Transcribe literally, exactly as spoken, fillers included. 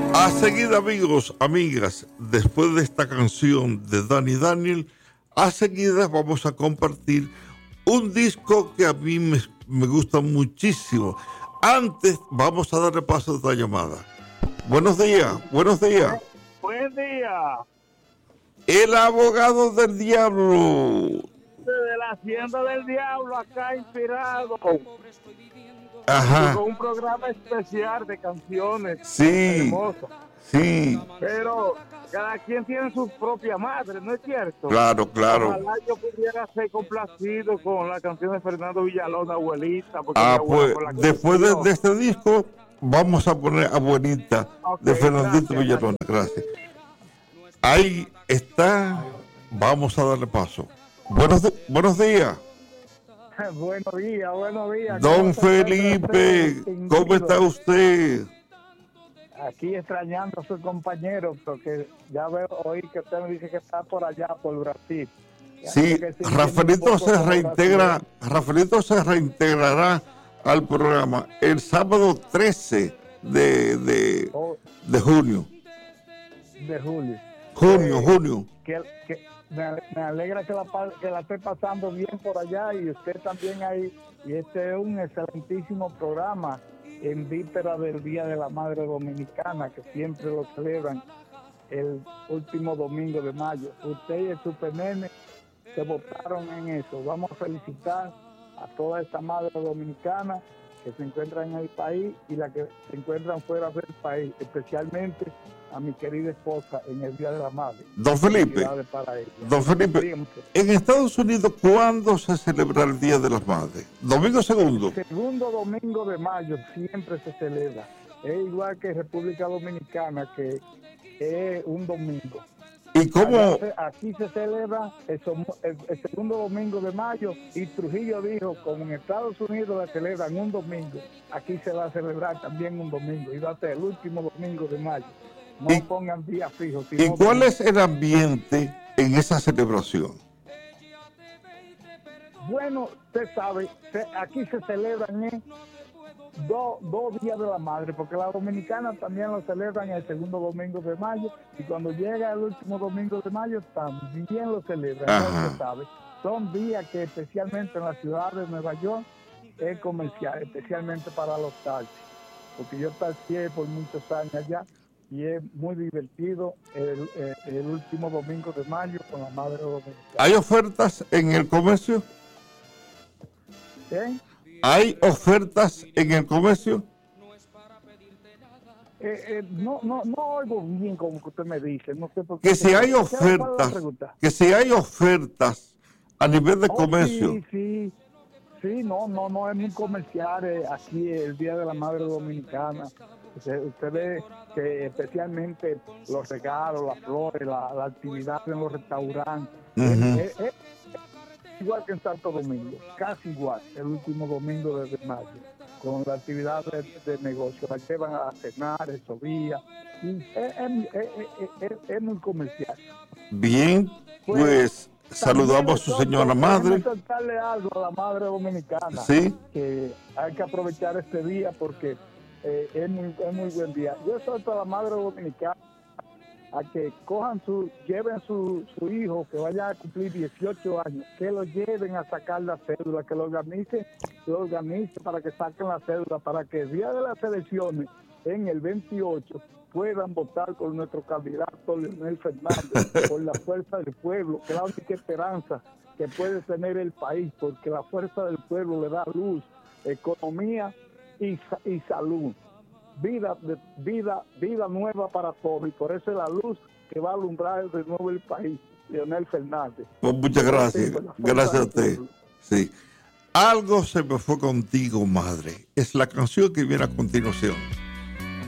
A seguir, amigos, amigas, después de esta canción de Danny Daniel, a seguida vamos a compartir un disco que a mí me, me gusta muchísimo. Antes vamos a darle paso a esta llamada. Buenos días, buenos días. Buen día. El abogado del diablo. De la hacienda del diablo, acá inspirado. Ajá. Con un programa especial de canciones. Sí. Hermoso. Sí. Pero cada quien tiene su propia madre, ¿no es cierto? Claro, claro. Ojalá yo pudiera ser complacido con la canción de Fernando Villalón, Abuelita. Porque Ah, mi pues abuela después de, de este disco vamos a poner Abuelita okay, de Fernandito gracias, Villalón. Gracias. Ahí está. Vamos a darle paso. Buenos, buenos días. Buenos días, buenos días. Don Felipe, ¿cómo está usted? Aquí extrañando a su compañero, porque ya veo hoy que usted me dice que está por allá, por Brasil. Ya sí, Rafaelito se reintegra, Rafaelito se reintegrará al programa el sábado trece de, de, oh, de junio. De julio. Junio, eh, junio. Que, que me, me alegra que la, que la esté pasando bien por allá y usted también ahí. Y este es un excelentísimo programa en víspera del Día de la Madre Dominicana, que siempre lo celebran el último domingo de mayo. Usted y el Super Nene se votaron en eso. Vamos a felicitar a toda esta madre dominicana que se encuentran en el país y la que se encuentran fuera del país, especialmente a mi querida esposa en el Día de la Madre. Don Felipe, Don Felipe, en Estados Unidos, ¿cuándo se celebra el Día de las Madres? ¿Domingo segundo? El segundo domingo de mayo siempre se celebra. Es igual que República Dominicana, que es un domingo. ¿Y cómo? Se, aquí se celebra el, el, el segundo domingo de mayo y Trujillo dijo, como en Estados Unidos la celebran un domingo, aquí se va a celebrar también un domingo y va a ser el último domingo de mayo. No ¿Y, pongan días fijos. ¿Y cuál es el ambiente en esa celebración? Bueno, usted sabe, se, aquí se celebran eh, dos do días de la madre, porque la dominicana también lo celebran el segundo domingo de mayo, y cuando llega el último domingo de mayo también lo celebran. ¿No se sabe? Son días que especialmente en la ciudad de Nueva York es comercial, especialmente para los taxis, porque yo taxié por muchos años allá, y es muy divertido el, el, el último domingo de mayo con la madre dominicana. ¿Hay ofertas en el comercio? ¿Eh? ¿Hay ofertas en el comercio? Eh, eh, no, no, no oigo bien como que usted me dice. No sé por qué. Que si hay ofertas, que si hay ofertas a nivel de oh, comercio. Sí, sí, sí, no, no, no es muy comercial eh, aquí el Día de la Madre Dominicana. Usted, usted ve que especialmente los regalos, las flores, la, la actividad en los restaurantes. Uh-huh. es, es, es igual que en Santo Domingo, casi igual, el último domingo de mayo, con la actividad de, de negocio. La llevan a cenar, eso día. Es, es, es, es, es muy comercial. Bien, pues, pues saludamos a su señora madre. Contarle algo a la madre dominicana. Sí. Que hay que aprovechar este día porque eh, es, muy, es muy buen día. Yo exhorto a la madre dominicana a que cojan su, lleven su, su hijo que vaya a cumplir dieciocho años, que lo lleven a sacar la cédula, que lo organicen, lo organicen para que saquen la cédula, para que el día de las elecciones, en el veintiocho, puedan votar por nuestro candidato Leonel Fernández, por la fuerza del pueblo, que es la única esperanza que puede tener el país, porque la fuerza del pueblo le da luz, economía y, y salud. Vida, de, vida, vida nueva para todos, y por eso es la luz que va a alumbrar de nuevo el país, Leonel Fernández. Pues muchas gracias, gracias a usted. Sí. Algo se me fue contigo, madre. Es la canción que viene a continuación.